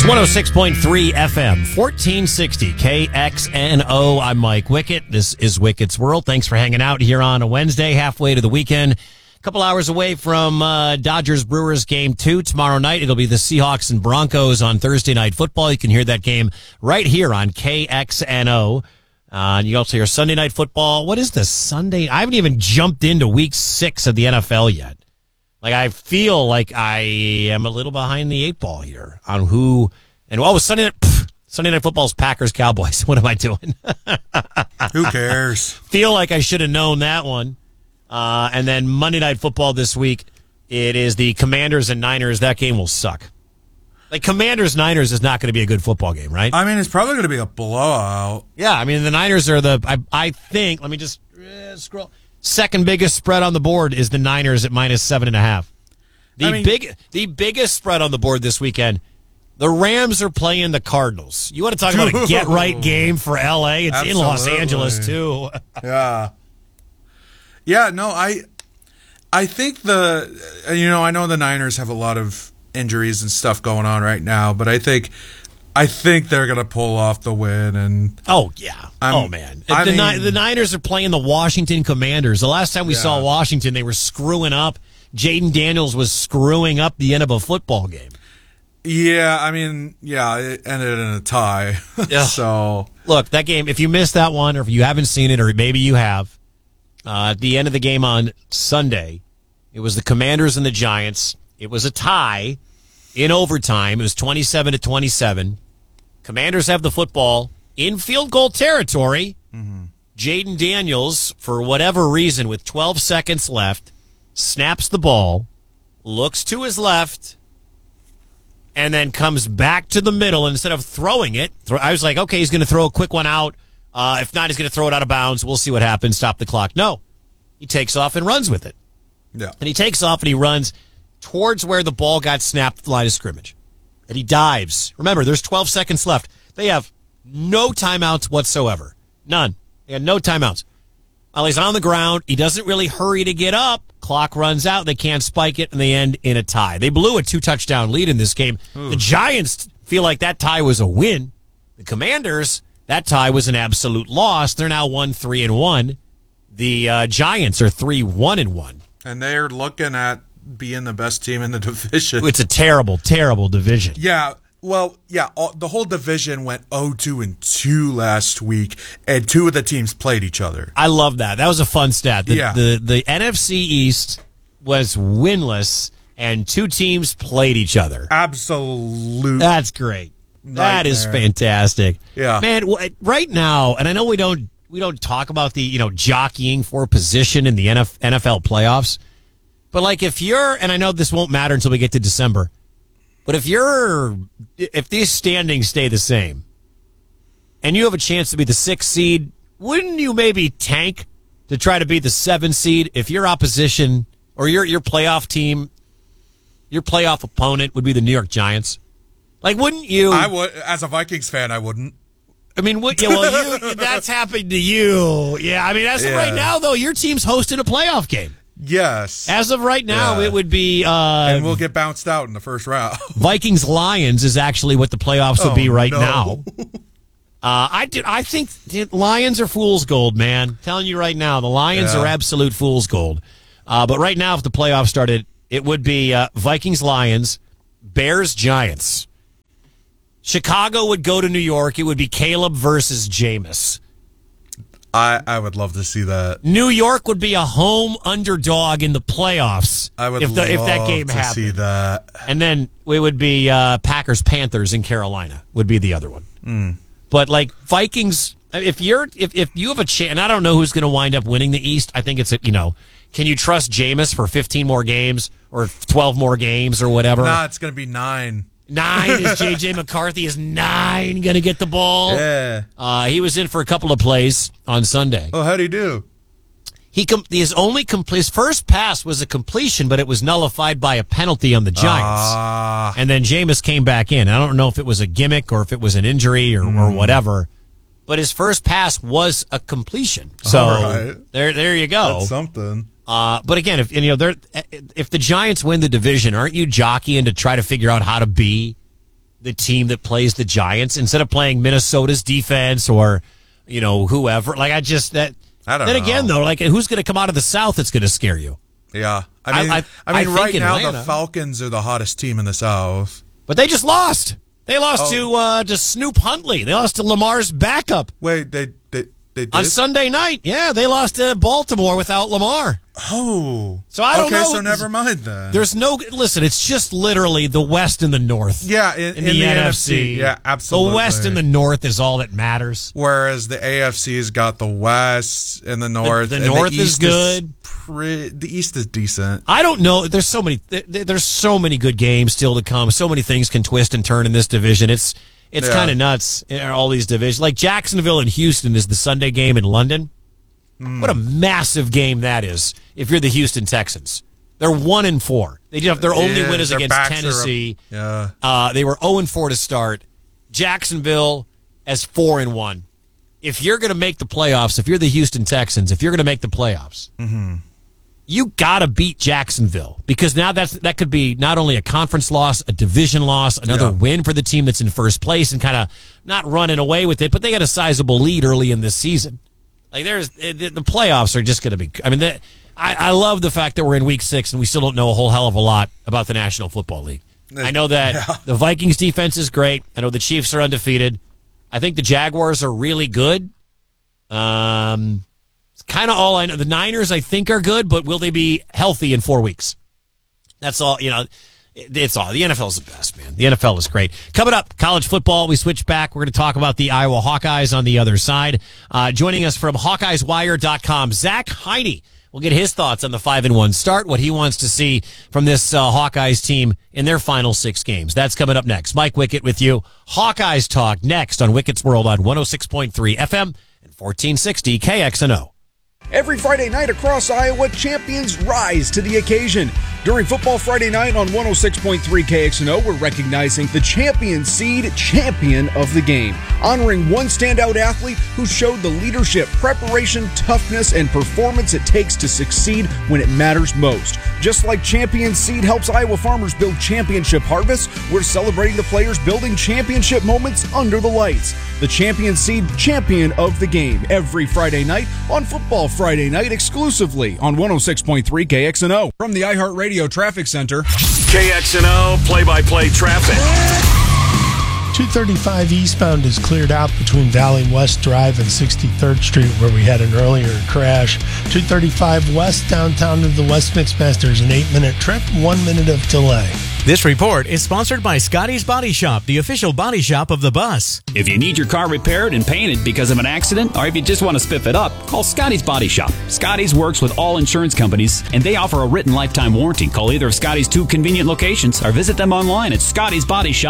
106.3 FM, 1460 KXNO. I'm Mike Wickett. This is Wickett's World. Thanks for hanging out here on a Wednesday, halfway to the weekend. A couple hours away from Dodgers-Brewers Game 2 tomorrow night. It'll be the Seahawks and Broncos on Thursday Night Football. You can hear that game right here on KXNO. And you also hear Sunday Night Football. What is this Sunday? I haven't even jumped into week 6 of the NFL yet. Like, I feel like I am a little behind the 8 ball here on who and what was Sunday Night Football's Packers Cowboys. What am I doing? Who cares? Feel like I should have known that one. And then Monday Night Football this week, it is the Commanders and Niners. That game will suck. Like, Commanders-Niners is not going to be a good football game, right? I mean, it's probably going to be a blowout. Yeah, I mean, the Niners are I think, let me just scroll. Second biggest spread on the board is the Niners at -7.5. The biggest spread on the board this weekend, the Rams are playing the Cardinals. You want to talk about a get-right game for L.A.? It's in Los Angeles, too. Yeah. Yeah, no, I think I know the Niners have a lot of injuries and stuff going on right now, but I think they're going to pull off the win. And oh, yeah. The Niners are playing the Washington Commanders. The last time we saw Washington, they were screwing up. Jaden Daniels was screwing up the end of a football game. Yeah, I mean, it ended in a tie. Yeah. So, look, that game, if you missed that one or if you haven't seen it or maybe you have, at the end of the game on Sunday, it was the Commanders and the Giants. It was a tie in overtime. It was 27-27. Commanders have the football in field goal territory. Mm-hmm. Jaden Daniels, for whatever reason, with 12 seconds left, snaps the ball, looks to his left, and then comes back to the middle. And instead of throwing it, I was like, okay, he's going to throw a quick one out. If not, he's going to throw it out of bounds. We'll see what happens. Stop the clock. No. He takes off and runs with it. Yeah. And he takes off and he runs towards where the ball got snapped at the line of scrimmage. And he dives. Remember, there's 12 seconds left. They have no timeouts whatsoever. None. They had no timeouts. While he's on the ground, he doesn't really hurry to get up. Clock runs out. They can't spike it, and they end in a tie. They blew a 2-touchdown lead in this game. Ooh. The Giants feel like that tie was a win. The Commanders, that tie was an absolute loss. They're now 1-3-1. The Giants are 3-1-1. And they're looking at being the best team in the division. It's a terrible, terrible division. Yeah. Well, yeah, the whole division went 0-2 last week, and 2 of the teams played each other. I love that. That was a fun stat. The NFC East was winless, and 2 teams played each other. Absolutely. That's great. Nightmare. That is fantastic. Yeah. Man, right now, and I know we don't talk about the, jockeying for position in the NFL playoffs, but like if you're, and I know this won't matter until we get to December, but if these standings stay the same and you have a chance to be the 6th seed, wouldn't you maybe tank to try to be the 7th seed if your opposition or your playoff team, your playoff opponent would be the New York Giants? Like, wouldn't you? I would. As a Vikings fan, I wouldn't. I mean, that's happened to you. Yeah, I mean, as of right now, though, your team's hosting a playoff game. Yes. As of right now, it would be... and we'll get bounced out in the first round. Vikings-Lions is actually what the playoffs would be right now. I think the Lions are fool's gold, man. I'm telling you right now, the Lions are absolute fool's gold. But right now, if the playoffs started, it would be Vikings-Lions, Bears-Giants. Chicago would go to New York. It would be Caleb versus Jameis. I would love to see that. New York would be a home underdog in the playoffs. I would if that game happened. See that. And then it would be Packers-Panthers in Carolina would be the other one. Mm. But like Vikings, if you have a chance, and I don't know who's going to wind up winning the East. I think it's can you trust Jameis for 15 more games or 12 more games or whatever? Nah, it's going to be 9. 9 is J.J. McCarthy. Is 9 going to get the ball? Yeah. He was in for a couple of plays on Sunday. Oh, how'd he do? His first pass was a completion, but it was nullified by a penalty on the Giants. And then Jameis came back in. I don't know if it was a gimmick or if it was an injury or whatever. But his first pass was a completion. So there you go. That's something. But again, if the Giants win the division, aren't you jockeying to try to figure out how to be the team that plays the Giants instead of playing Minnesota's defense or, whoever. Like, I don't know. Then again, though, like, who's going to come out of the South that's going to scare you? Yeah. I mean, right now, Atlanta, the Falcons are the hottest team in the South. But they just lost. They lost to Snoop Huntley. They lost to Lamar's backup. Wait, they did? On Sunday night. Yeah, they lost to Baltimore without Lamar. Oh. So I don't know. Okay, so never mind then. Listen, it's just literally the West and the North. Yeah, in the NFC. Yeah, absolutely. The West and the North is all that matters. Whereas the AFC's got the West and the North. The North is good. The East is decent. I don't know. There's so many good games still to come. So many things can twist and turn in this division. It's kind of nuts in all these divisions. Like Jacksonville and Houston is the Sunday game in London. What a massive game that is if you're the Houston Texans. They're 1-4. Their only win is against Tennessee. They were 0-4 to start. Jacksonville as 4-1. If you're going to make the playoffs, if you're the Houston Texans, if you're going to make the playoffs, you got to beat Jacksonville because now that could be not only a conference loss, a division loss, another win for the team that's in first place and kind of not running away with it, but they got a sizable lead early in this season. Like the playoffs are just going to be. I mean, I love the fact that we're in week 6 and we still don't know a whole hell of a lot about the National Football League. I know that the Vikings defense is great. I know the Chiefs are undefeated. I think the Jaguars are really good. It's kind of all I know. The Niners, I think, are good, but will they be healthy in 4 weeks? That's all. It's all. The NFL is the best, man. The NFL is great. Coming up, college football. We switch back. We're going to talk about the Iowa Hawkeyes on the other side. Joining us from HawkeyesWire.com, Zach Heine. We'll get his thoughts on the 5-1 start, what he wants to see from this Hawkeyes team in their final 6 games. That's coming up next. Mike Wickett with you. Hawkeyes Talk next on Wickett's World on 106.3 FM and 1460 KXNO. Every Friday night across Iowa, champions rise to the occasion. During Football Friday night on 106.3 KXNO, we're recognizing the champion seed champion of the game, honoring one standout athlete who showed the leadership, preparation, toughness, and performance it takes to succeed when it matters most. Just like Champion Seed helps Iowa farmers build championship harvests, we're celebrating the players building championship moments under the lights. The Champion Seed champion of the game every Friday night on Football Friday night exclusively on 106.3 KXNO. From the iHeartRadio Traffic Center, KXNO play-by-play traffic. 235 eastbound is cleared out between Valley West Drive and 63rd Street where we had an earlier crash. 235 west downtown to the West Mixmaster is an 8-minute trip, 1 minute of delay. This report is sponsored by Scotty's Body Shop, the official body shop of the bus. If you need your car repaired and painted because of an accident, or if you just want to spiff it up, call Scotty's Body Shop. Scotty's works with all insurance companies, and they offer a written lifetime warranty. Call either of Scotty's 2 convenient locations or visit them online at scottysbodyshop.com.